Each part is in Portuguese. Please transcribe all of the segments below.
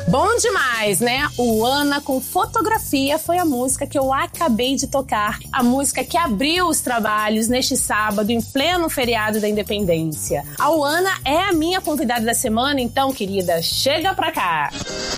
Bom demais, né? O Ana com Fotografia foi a música que eu acabei de tocar. A música que abriu os trabalhos neste sábado, em pleno feriado da Independência. A Ana é a minha convidada da semana, então, querida, chega pra cá.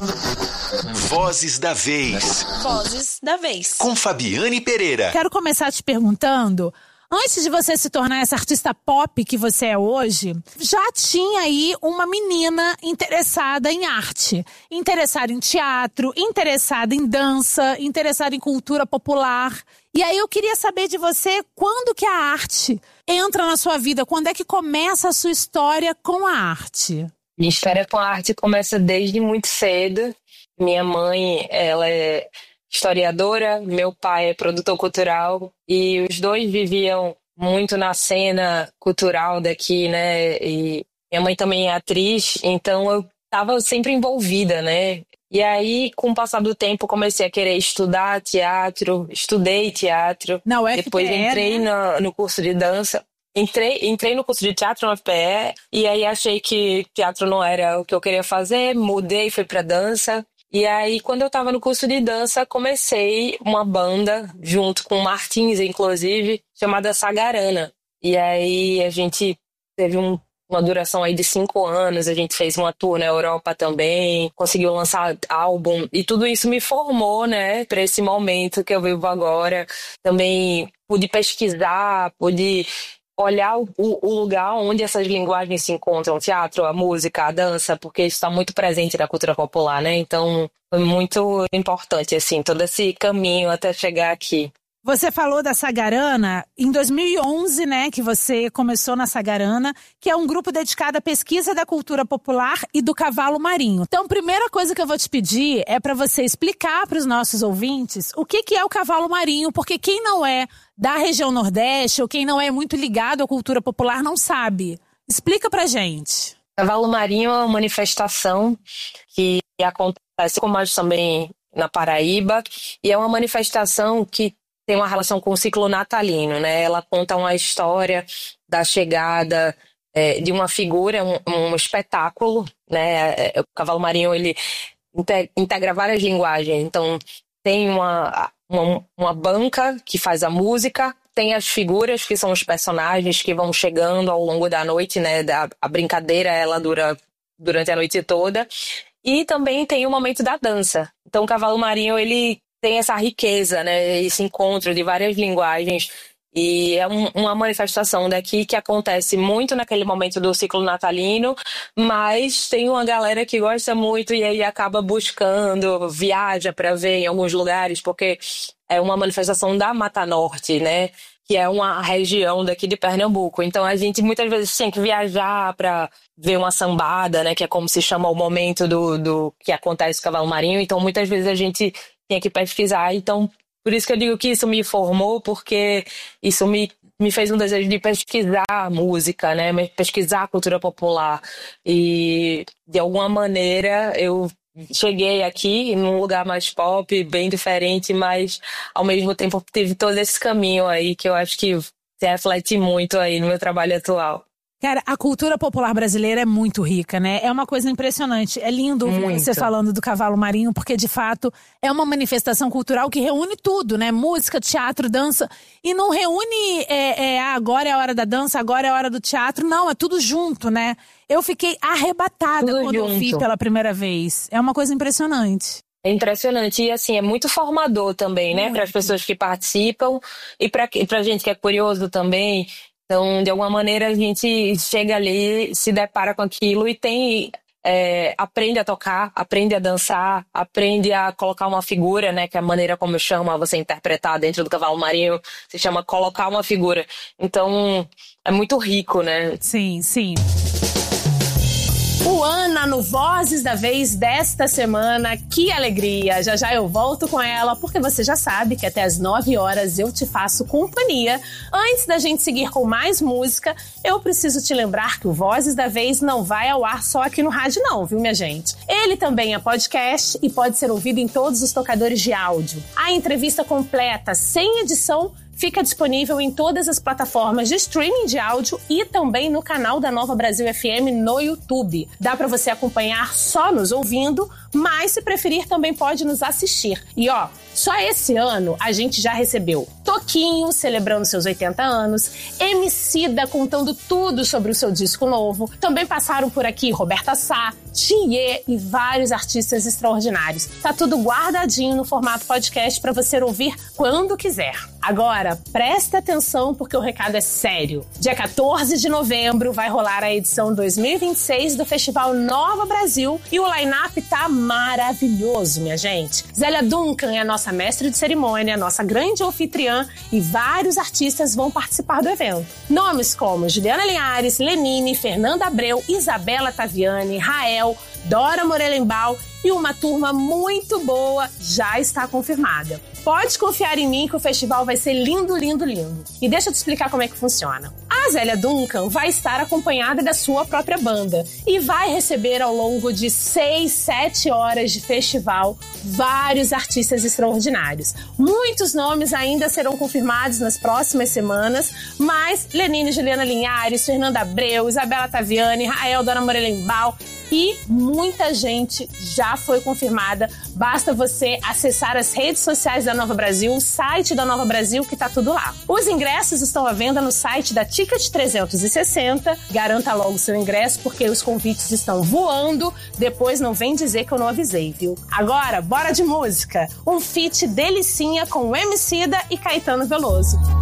Vozes da Vez. Vozes da Vez. Com Fabiane Pereira. Quero começar te perguntando... Antes de você se tornar essa artista pop que você é hoje, já tinha aí uma menina interessada em arte, interessada em teatro, interessada em dança, interessada em cultura popular. E aí eu queria saber de você, quando que a arte entra na sua vida? Quando é que começa a sua história com a arte? Minha história com a arte começa desde muito cedo. Minha mãe, ela é historiadora, meu pai é produtor cultural e os dois viviam muito na cena cultural daqui, né? E minha mãe também é atriz, então eu estava sempre envolvida, né? E aí, com o passar do tempo, comecei a querer estudar teatro, estudei teatro. Na UFPE, depois entrei no curso de dança. Entrei no curso de teatro na UFPE e aí achei que teatro não era o que eu queria fazer, mudei, fui pra dança. E aí, quando eu tava no curso de dança, comecei uma banda, junto com o Martins, inclusive, chamada Sagarana. E aí, a gente teve uma duração aí de 5 anos, a gente fez uma tour na Europa também, conseguiu lançar álbum, e tudo isso me formou, né, pra esse momento que eu vivo agora. Também pude pesquisar, pude olhar o lugar onde essas linguagens se encontram, o teatro, a música, a dança, porque isso está muito presente na cultura popular, né? Então, foi muito importante, assim, todo esse caminho até chegar aqui. Você falou da Sagarana, em 2011, né, que você começou na Sagarana, que é um grupo dedicado à pesquisa da cultura popular e do cavalo marinho. Então, a primeira coisa que eu vou te pedir é para você explicar para os nossos ouvintes o que é o cavalo marinho, porque quem não é da região Nordeste ou quem não é muito ligado à cultura popular não sabe. Explica pra gente. Cavalo marinho é uma manifestação que acontece com mais também na Paraíba, e é uma manifestação que tem uma relação com o ciclo natalino, né? Ela conta uma história da chegada de uma figura, um espetáculo, né? O cavalo marinho, ele integra várias linguagens. Então, tem uma banca que faz a música, tem as figuras, que são os personagens que vão chegando ao longo da noite, né? A brincadeira, ela dura durante a noite toda. E também tem o momento da dança. Então, o cavalo marinho, ele tem essa riqueza, né? Esse encontro de várias linguagens. E é uma manifestação daqui que acontece muito naquele momento do ciclo natalino, mas tem uma galera que gosta muito e aí acaba buscando, viaja para ver em alguns lugares, porque é uma manifestação da Mata Norte, né? Que é uma região daqui de Pernambuco. Então a gente muitas vezes tem que viajar para ver uma sambada, né? Que é como se chama o momento do que acontece com o cavalo marinho. Então muitas vezes a gente tem que pesquisar. Então, por isso que eu digo que isso me formou, porque isso me fez um desejo de pesquisar a música, né? Pesquisar a cultura popular. E, de alguma maneira, eu cheguei aqui num lugar mais pop, bem diferente, mas, ao mesmo tempo, teve todo esse caminho aí que eu acho que se reflete muito aí no meu trabalho atual. Cara, a cultura popular brasileira é muito rica, né? É uma coisa impressionante. É lindo ouvir você falando do cavalo marinho, porque, de fato, é uma manifestação cultural que reúne tudo, né? Música, teatro, dança. E não reúne, agora é a hora da dança, agora é a hora do teatro. Não, é tudo junto, né? Eu fiquei arrebatada tudo quando junto. eu vi pela primeira vez. É uma coisa impressionante. É impressionante e, assim, é muito formador também, né? Para as pessoas que participam e pra gente que é curioso também. Então, de alguma maneira, a gente chega ali, se depara com aquilo e aprende a tocar, aprende a dançar, aprende a colocar uma figura, né? Que é a maneira como chama você interpretar dentro do cavalo marinho, se chama colocar uma figura. Então, é muito rico, né? Sim, sim. O Ana no Vozes da Vez desta semana, que alegria! Já já eu volto com ela, porque você já sabe que até às 9 horas eu te faço companhia. Antes da gente seguir com mais música, eu preciso te lembrar que o Vozes da Vez não vai ao ar só aqui no rádio não, viu, minha gente? Ele também é podcast e pode ser ouvido em todos os tocadores de áudio. A entrevista completa, sem edição, fica disponível em todas as plataformas de streaming de áudio e também no canal da Nova Brasil FM no YouTube. Dá para você acompanhar só nos ouvindo, mas se preferir também pode nos assistir. E só esse ano a gente já recebeu Toquinho celebrando seus 80 anos, Emicida contando tudo sobre o seu disco novo. Também passaram por aqui Roberta Sá, Thier e vários artistas extraordinários. Tá tudo guardadinho no formato podcast para você ouvir quando quiser. Agora, presta atenção porque o recado é sério. Dia 14 de novembro vai rolar a edição 2026 do Festival Nova Brasil e o line-up tá maravilhoso, minha gente. Zélia Duncan é a nossa mestre de cerimônia, nossa grande anfitriã e vários artistas vão participar do evento. Nomes como Juliana Linhares, Lenine, Fernanda Abreu, Isabela Taviani, Rael, Dora Morelenbaum e uma turma muito boa já está confirmada. Pode confiar em mim que o festival vai ser lindo, lindo, lindo. E deixa eu te explicar como é que funciona. A Zélia Duncan vai estar acompanhada da sua própria banda e vai receber ao longo de 6-7 horas de festival vários artistas extraordinários. Muitos nomes ainda serão confirmados nas próximas semanas, mas Lenine, Juliana Linhares, Fernanda Abreu, Isabela Taviani, Rael, Dora Morelenbaum e muita gente já foi confirmada. Basta você acessar as redes sociais da Nova Brasil, o site da Nova Brasil, que tá tudo lá. Os ingressos estão à venda no site da Ticket 360. Garanta logo seu ingresso, porque os convites estão voando. Depois não vem dizer que eu não avisei, viu? Agora, bora de música. Um feat delicinha com Emicida e Caetano Veloso.